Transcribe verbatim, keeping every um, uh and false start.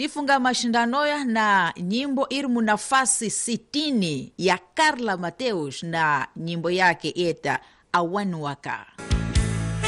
tifunga mashindano ya na nyimbo irimu nafasi sitini ya Carla Mateus na nyimbo yake eta Awan Waka.